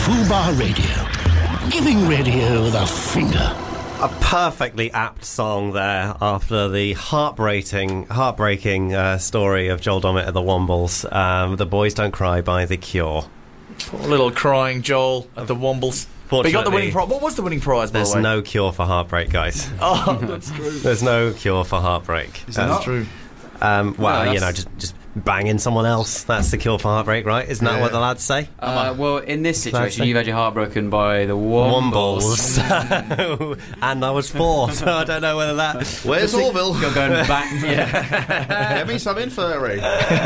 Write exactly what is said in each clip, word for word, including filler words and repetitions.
Fubar Radio. Giving radio the finger. A perfectly apt song there after the heartbreaking, heartbreaking uh, story of Joel Dommett at the Wombles. Um, The Boys Don't Cry by The Cure. Poor little crying Joel at the Wombles. But he got the winning prize. What was the winning prize, by There's the way? no cure for heartbreak, guys. Oh, that's true. There's no cure for heartbreak. Is that That's true? Um, well, No, you know, just just banging someone else. That's the cure for heartbreak, right? Isn't that Yeah. what the lads say? Uh, well, in this situation, Classic. you've had your heart broken by the Wombles. Wombles. And I was four, so I don't know whether that... Where's Orville? You're going back, yeah. Get me some infirmary.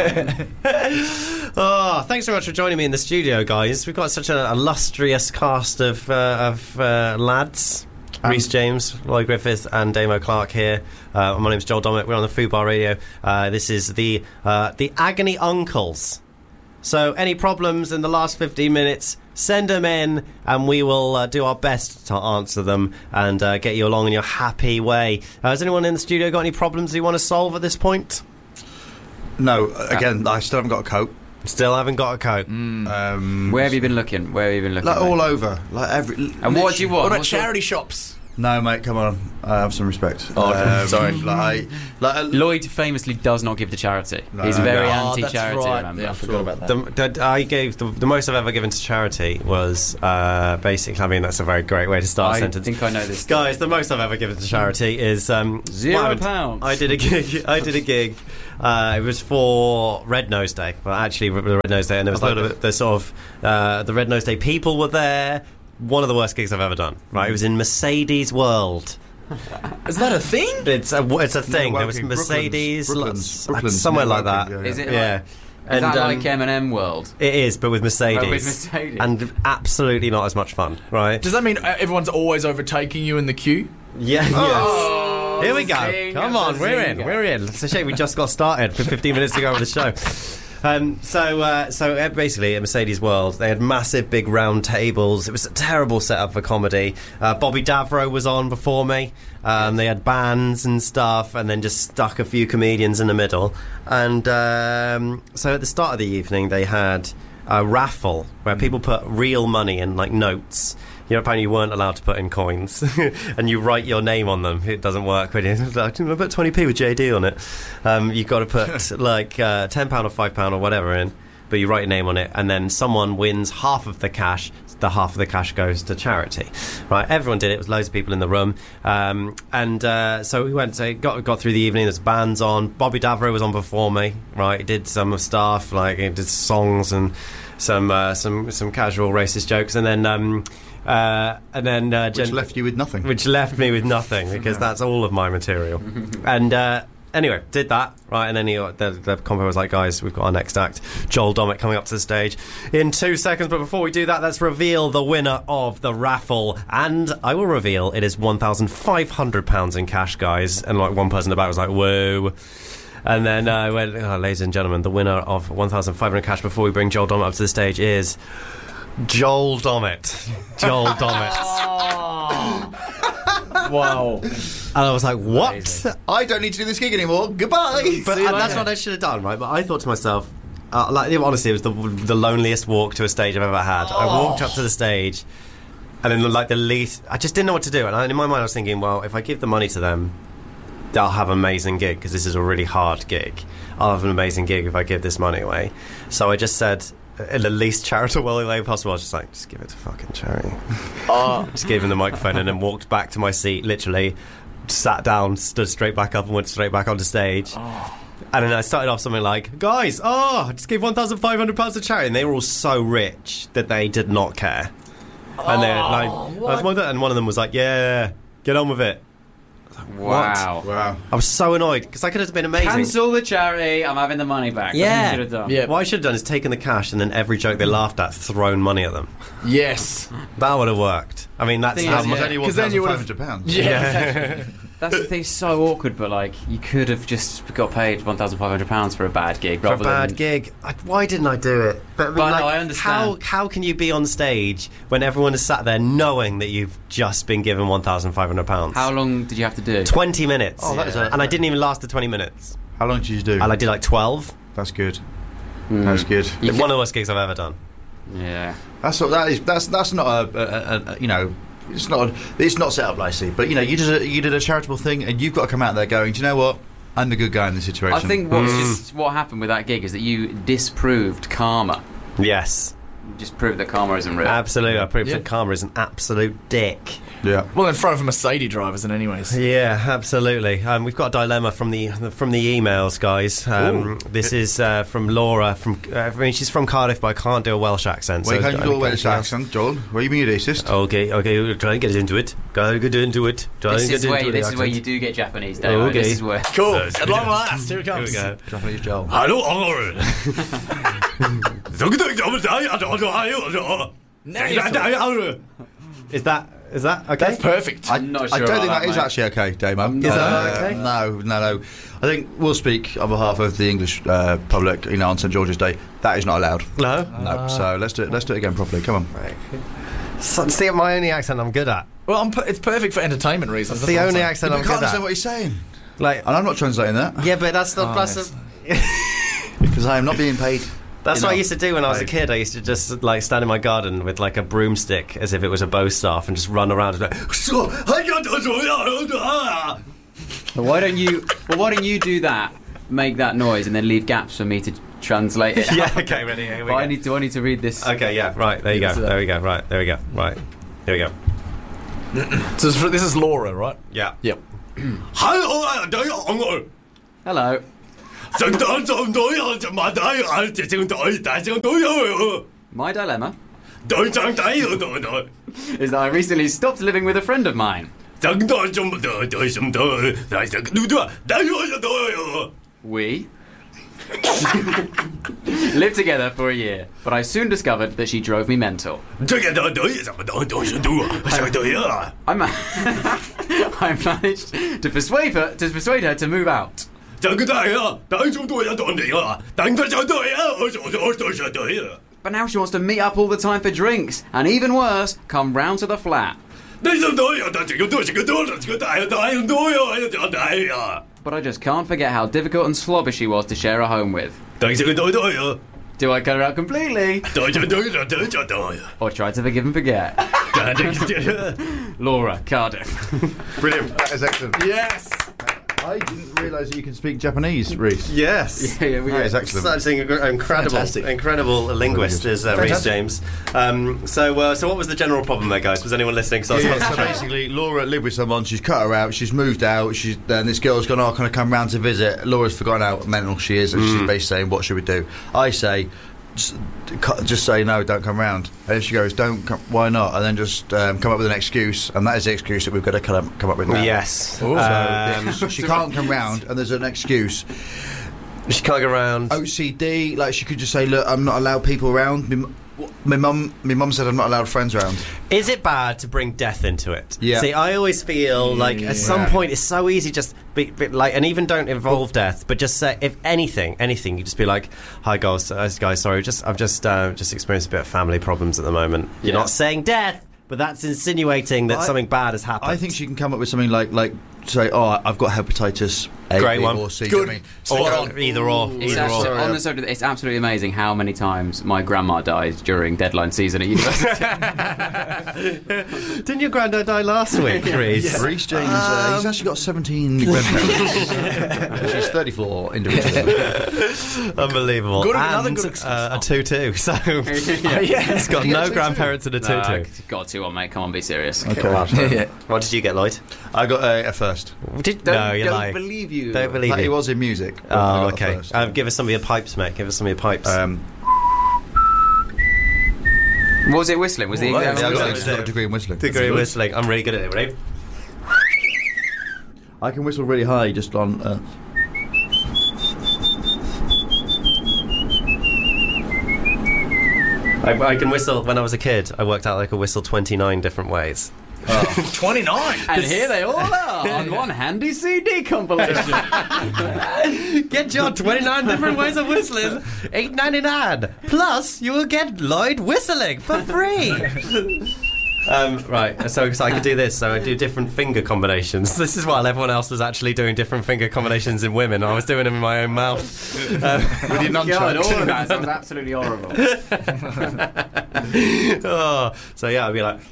Oh, thanks very much for joining me in the studio, guys. We've got such an illustrious cast of, uh, of uh, lads. Um, Rhys James, Lloyd Griffith and Damo Clark here. Uh, my name's Joel Dommett. We're on the Fubar Radio. Uh, this is the uh, the Agony Uncles. So any problems in the last fifteen minutes, send them in and we will uh, do our best to answer them and uh, get you along in your happy way. Uh, has anyone in the studio got any problems you want to solve at this point? No, again, I still haven't got a coat. Still haven't got a coat. Mm. Um, Where have you been looking? Where have you been looking? Like mate? all over, like every. And what do you want? What about What's your- charity shops? No, mate, come on. I have some respect. Oh, Um, sorry. Like, like, uh, Lloyd famously does not give to charity. No, He's no, very no. Oh, anti-charity, that's right. remember? Yeah, I forgot about that. The, the, I gave the, the most I've ever given to charity was uh, basically. I mean, that's a very great way to start a I sentence. think I know this. Guys, the most I've ever given to charity is um, Zero well, I would- pounds. I did a gig. I did a gig. Uh, it was for Red Nose Day. Well, actually, the Red Nose Day, and there was I've like heard the, of the sort of uh, the Red Nose Day people were there. One of the worst gigs I've ever done. Right, it was in Mercedes World. Is that a thing? It's a it's a thing. No, there was working. Mercedes, Brooklands, lots- Brooklands, somewhere no, like that. working, yeah, Is it Yeah. like, And, is that um, like M and M World? It is, but with Mercedes. Oh, with Mercedes. And absolutely not as much fun, right? Does that mean uh, everyone's always overtaking you in the queue? Yeah, Oh, yes. Here we go. Zinger, Come on, we're in. Zinger. We're in. It's a shame we just got started for fifteen minutes to go with the show. Um, so, uh, so uh, basically, at Mercedes World, they had massive, big round tables. It was a terrible setup for comedy. Uh, Bobby Davro was on before me. Um, they had bands and stuff, and then just stuck a few comedians in the middle. And um, so, at the start of the evening, they had a raffle where people put real money in, like notes. You know, apparently you weren't allowed to put in coins, and you write your name on them. It doesn't work when you like, I put twenty p with J D on it. Um, you've got to put like uh, ten pound or five pound or whatever in, but you write your name on it, and then someone wins half of the cash. The half of the cash goes to charity, right? Everyone did it. It was loads of people in the room, um, and uh, so we went. So got got through the evening. There's bands on. Bobby Davro was on before me, right? He did some stuff like he did songs and some uh, some some casual racist jokes, and then. Um, Uh, and then uh, which Jen- left you with nothing. which left me with nothing because that's all of my material. And uh, anyway, did that right, and then he, the, the compo was like, "Guys, we've got our next act, Joel Dommett, coming up to the stage in two seconds." But before we do that, let's reveal the winner of the raffle, and I will reveal it is one thousand five hundred pounds in cash, guys. And like one person in the back was like, "Whoa." And then uh, I went, oh, ladies and gentlemen, the winner of one thousand five hundred cash before we bring Joel Dommett up to the stage is Joel Dommett. Joel Dommett. Wow. And I was like, what? Amazing. I don't need to do this gig anymore. Goodbye. But See you and that's later. what I should have done, right? But I thought to myself, uh, like, honestly, it was the, the loneliest walk to a stage I've ever had. I walked up to the stage, and then, like, the least... I just didn't know what to do. And I, in my mind, I was thinking, well, if I give the money to them, they'll have an amazing gig, because this is a really hard gig. I'll have an amazing gig if I give this money away. So I just said... in the least charitable way possible, I was just like, just give it to fucking charity. Oh. Just gave him the microphone and then walked back to my seat, literally sat down, stood straight back up and went straight back onto stage. Oh. And then I started off something like, guys, oh, I just gave one thousand five hundred pounds to charity. And they were all so rich that they did not care. And they're like, I was, and one of them was like, yeah, get on with it. Wow. Wow. I was so annoyed because I could have been amazing. Cancel the charity. I'm having the money back. That's what Yeah. you should have done. Yeah. What I should have done is taken the cash and then every joke they laughed at, thrown money at them. Yes. That would have worked. I mean, that's Thing how is, much. yeah. Only Because then you one would've- thousand five hundred pounds. Yeah. That's the thing. So awkward, but like you could have just got paid one thousand five hundred pounds for a bad gig. For a rather bad than, gig. I, why didn't I do it? But, I, mean, But no, like, I understand. How, how can you be on stage when everyone is sat there knowing that you've just been given one thousand five hundred pounds? How long did you have to do? twenty minutes. Oh, that is a- and I didn't even last the twenty minutes. How long did you do? And I did like twelve. That's good. Mm. That's good. You One of the worst gigs I've ever done. Yeah. That's what that is. That's that's not a, a, a, a you know. It's not. A, it's not set up nicely. But you know, you did a, you did a charitable thing, and you've got to come out there going, do you know what? I'm the good guy in this situation. I think what's just what happened with that gig is that you disproved karma. Yes. You just proved that karma isn't real. Absolutely. I proved Yeah. that karma is an absolute dick. Yeah. Well, in front of Mercedes drivers, in anyways. Yeah, absolutely. Um, we've got a dilemma from the from the emails, guys. Um, this is uh, from Laura. From uh, I mean, she's from Cardiff, but I can't do a Welsh accent. Well, you so can't do a Welsh accent, Joel. What are you being a racist? Okay, okay, we'll try and get into it. Gotta get into it. Try This and get is into where the this is accent. where you do get Japanese, Dave. Okay. This is where. Cool. Uh, At long last, here it Here we comes. go. Japanese Joel. Hello, Angor. Is that is that okay? That's perfect. I, I'm not I sure don't about think that, that is mate. actually okay, Damo. I'm Is not that sure. okay? No, no, no. I think we'll speak on behalf of the English uh, public, you know, on St George's Day. That is not allowed. No. No. So let's do it. Let's do it again properly. Come on. So, see, my only accent I'm good at. Well, I'm, pu- it's perfect for entertainment reasons. That's that's the what I'm only saying. accent I I'm can't good understand at. what he's saying, Like, and I'm not translating that yeah, but that's not. Oh, that's yes. because I am not being paid. That's what I enough. used to do when I was a Right. kid. I used to just like stand in my garden with like a broomstick as if it was a bow staff and just run around and be like, But why don't you? Well, why don't you do that? Make that noise and then leave gaps for me to translate it. yeah, okay, ready, here we But go. I need to. I need to read this. Okay, yeah, right, there you go, Listen to that. there we go, right, there we go, right, there we go. So this is- this is Laura, right? Yeah. Yep. Hello. My dilemma is that I recently stopped living with a friend of mine. We lived together for a year, but I soon discovered that she drove me mental. I, ma- I managed to persuade her to persuade her to move out. But now she wants to meet up all the time for drinks, and even worse, come round to the flat. But I just can't forget how difficult and slobby she was to share a home with. Do I cut her out completely, or try to forgive and forget? Laura, Cardiff. Brilliant. That is excellent. Yes. I didn't realise that you can speak Japanese, Reese. Yes. Yeah, yeah, we That get- is excellent. Such an inc- incredible, Fantastic. incredible linguist is uh, Reece James. Um, so, uh, so what was the general problem there, guys? Was anyone listening? 'Cause I was Yeah, so concentrating. basically, Laura lived with someone. She's cut her out. She's moved out. She's then this girl's gone. Oh, can I come round to visit? Laura's forgotten how mental she is, and she's basically saying, "What should we do?" I say, just, cu- just say no. Don't come round. And she goes, "Don't. Come, why not?" And then just um, come up with an excuse, and that is the excuse that we've got to come up, come up with now. Yes. So Um, she, she can't come round, and there's an excuse. she can't go around. O C D. Like she could just say, "Look, I'm not allowed people around." Me, m- my mum, my mum said I'm not allowed friends around. Is it bad to bring death into it? Yeah. See, I always feel like at some Yeah. point it's so easy just be, be like, and even don't involve death, but just say if anything, anything, you just be like, "Hi, guys, uh, guys, sorry, just I've just uh, just experienced a bit of family problems at the moment." You're Yeah. not saying death, but that's insinuating that I- something bad has happened. I think she can come up with something like, like say, "Oh, I've got hepatitis A, Great B, one. or C." Good. I mean, or Spot on. either or. It's, Either actually, or. on the subject, it's absolutely amazing how many times my grandma died during deadline season at university. Didn't your granddad die last week, Reece? Reece James, uh, he's actually got seventeen grandparents. She's thirty-four individuals. Unbelievable. Good- and another good excuse. uh, a two-two. So yeah. he's got You get no a two-two? grandparents and a Nah, two-two. got two on, mate. Come on, be serious. Okay. Yeah. What did you get, Lloyd? I got a, a first. Did, Don't, no, you're don't lying. believe you. Don't believe Like, you. it was in music. but I Oh, got a okay. first. Um, give us some of your pipes, mate. Give us some of your pipes. Um, What was it whistling? Was the What? yeah, I Whistling. got, Was a- got it? a degree in whistling. Degree whistling. I'm really good at it. Ready? I can whistle really high just on. Uh, I, I can whistle. When I was a kid, I worked out I could whistle twenty-nine different ways. twenty-nine. And here they all are on one handy C D compilation. Get your twenty-nine different ways of whistling. eight ninety-nine. Plus, you will get Lloyd whistling for free. Um, right, so, so I could do this. So I do different finger combinations. This is while everyone else was actually doing different finger combinations in women. I was doing them in my own mouth. Um, With your God, all nunchucks. of that sounds absolutely horrible. oh, so yeah, I'd be like.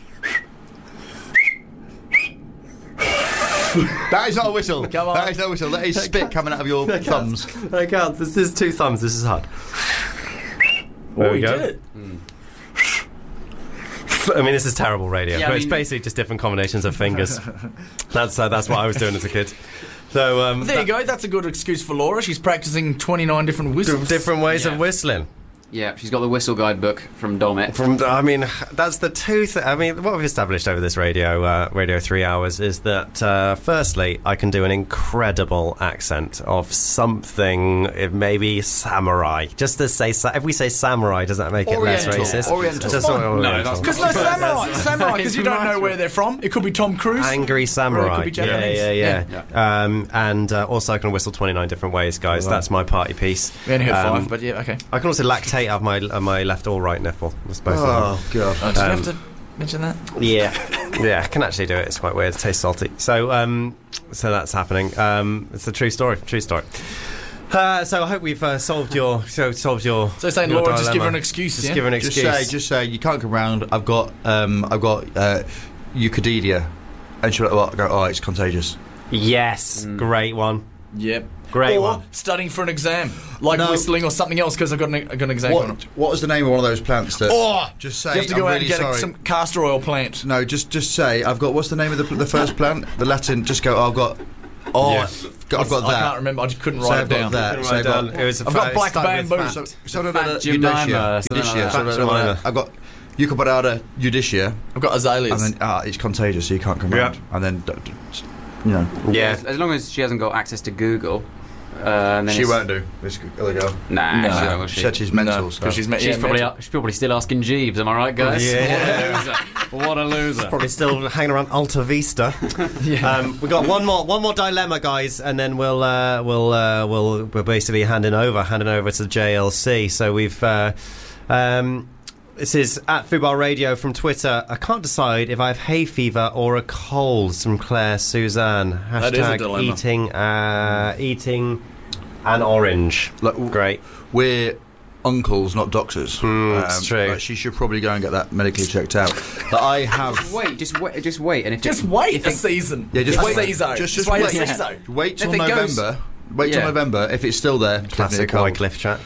That is not a whistle. Come on. That is not a whistle. That is spit coming out of your I can't. thumbs. I can't. This is two thumbs. This is hard. There Oh, we you go. did it. I mean, this is terrible radio, Yeah, I but it's mean- basically just different combinations of fingers. that's uh, that's what I was doing as a kid. So um, There you go. That's a good excuse for Laura. She's practicing twenty-nine different whistles. different ways Yeah. of whistling. Yeah, she's got the whistle guidebook from Domit. From I mean, that's the two. Th- I mean, what we've established over this radio, uh, radio three hours, is that uh, firstly, I can do an incredible accent of something, it maybe samurai. Just to say, sa- if we say samurai, does that make it Oriental. less racist? Oriental. Just Fine. Oriental. No, that's- Because no samurai, samurai, because you don't know where they're from. It could be Tom Cruise. Angry samurai. Or it could be yeah, Japanese. yeah, yeah. Yeah. Um, and uh, also, I can whistle twenty-nine different ways, guys. Wow. That's my party piece. We only heard Um, five, but yeah, okay. I can also lactate out of my uh, my left or right nipple. I suppose. Oh, God. Oh, did you um, have to mention that? Yeah, yeah, I can actually do it. It's quite weird. It tastes salty. So, um, so that's happening. Um, it's a true story. True story. Uh, so I hope we've uh, solved your so solved your. So saying your Laura, just give her dilemma. an excuse, Just yeah? give her an Just excuse. say, just say, you can't come round. I've got, um, I've got uh, Eucadidia, and she'll be like, well, I go, oh, it's contagious. yes, great one. Yep. Great or one. studying for an exam, like No. whistling or something else, because I've got an, I've got an exam coming up. What, what was the name of one of those plants that? Oh, just say, you have to go I'm out really and get sorry. a, some castor oil plant. No, just just say, I've got. What's the name of the the first plant? The Latin. Just go. Oh, I've got. Oh, Yeah. I've got, I've got I that. can't remember. I just couldn't So write I've it got down. that. Couldn't So write I've got- down. It was a I've fa- got it black started with bamboo. fat. So, so no, no, Fat no, Jemima, Eudycia. something like Eudycia. that. So Fat no, no, no, Jemima. I've got Eucoparada Eudycia, I've got azaleas. and then ah, it's contagious, so you can't come Yeah. round. And then, d- d- you know, Yeah. As, as long as she hasn't got access to Google. Uh, and then she it's- won't do. This other girl. Nah, No. she She, won't, will she? said she's mental. no, so. because she's, me- She's yeah, probably mental. she's probably still asking Jeeves. Am I right, guys? Yeah. What a loser! What a loser! Probably still hanging around Alta Vista. um, we got one more, one more dilemma, guys, and then we'll, uh, we'll, uh, we'll, we're basically handing over, handing over to J L C. So we've, uh, um, this is at Fubar Radio from Twitter. I can't decide if I have hay fever or a cold. From Claire Suzanne. That is a Hashtag dilemma. eating, uh, eating an orange. Like, w- Great. We're uncles, not doctors. Mm, it's true. but she should probably go and get that medically checked out. But I have. Wait, just wait, just wait, and if Just it, wait if a it, season. Yeah, just a wait. season. Just, Just just wait a wait. yeah. season. Wait till If it goes- November. Wait till Yeah. November. If it's still there, Classic definitely a cold. Wycliffe track.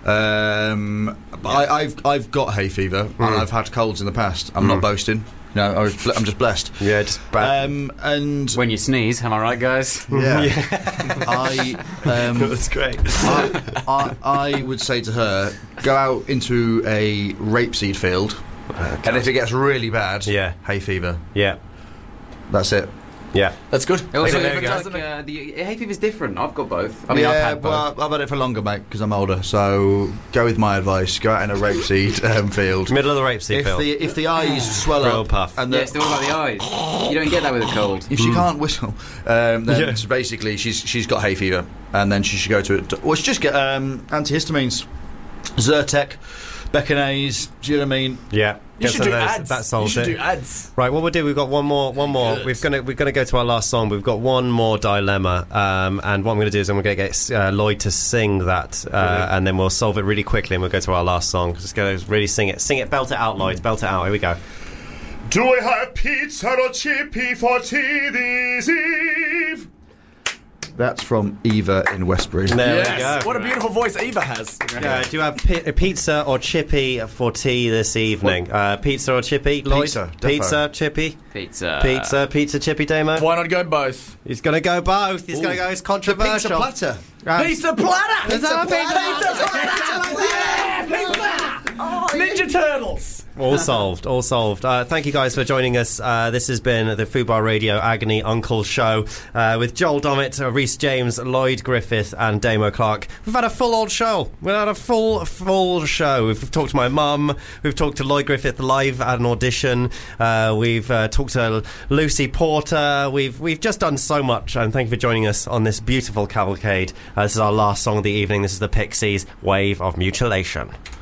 Um, but I, I've I've got hay fever and I've had colds in the past. I'm not boasting. No, I was, I'm just blessed. Yeah, just bad. Um, and when you sneeze, am I right, guys? yeah, I um, That's great. I, I I would say to her, go out into a rapeseed field, and if it gets really bad, Yeah. hay fever. Yeah, That's it. yeah. That's good. Also, there if we it go. doesn't, uh, the hay fever's different. I've got both. I mean, I've yeah, had both. well, I've had it for longer, mate, because I'm older. So go with my advice. Go out in a rapeseed um, field. Middle of the rapeseed If field. the if the eyes swell Real up puff. and the, yeah, it's the one about the eyes. You don't get that with a cold. if she can't whistle, um, then Yeah. it's basically she's she's got hay fever, and then she should go to it. Well, she just get um, antihistamines, Zyrtec, Beckinase. Do you know what I mean? yeah. You Get should some do of those. ads. That You solves should it. do ads. Right, what we'll do, we've got one more, one more. Good. We've gonna, we're going to go to our last song. We've got one more dilemma, um, and what I'm going to do is I'm going to get uh, Lloyd to sing that, uh, and then we'll solve it really quickly, and we'll go to our last song. Just go, really sing it, sing it, belt it out, Lloyd, belt it out. Here we go. Do I have pizza or chippy for tea this eve? That's from Eva in Westbury. There Yes. we go. What a beautiful voice Eva has. Uh, do you have pi- a pizza or chippy for tea this evening? Uh, pizza or chippy, Lloyd? Pizza, defo. Pizza, chippy, Pizza. pizza, pizza, chippy, Damo. Why not go both? He's going to go both. He's going to go. It's Pizza controversial. platter. Pizza platter! Is that a pizza? Ninja Turtles! All solved, all solved. Uh, thank you guys for joining us. Uh, this has been the Fubar Radio Agony Uncle Show uh, with Joel Dommett, uh, Rhys James, Lloyd Griffith and Damo Clark. We've had a full old show. We've had a full, full show. We've talked to my mum. We've talked to Lloyd Griffith live at an audition. Uh, we've uh, talked to Lucy Porter. We've we've just done so much, and thank you for joining us on this beautiful cavalcade. Uh, this is our last song of the evening. This is the Pixies, Wave of Mutilation.